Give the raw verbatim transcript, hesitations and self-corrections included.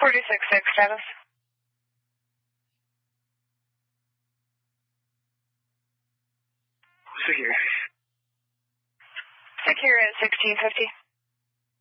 forty-six six status. Secure. Secure at sixteen fifty.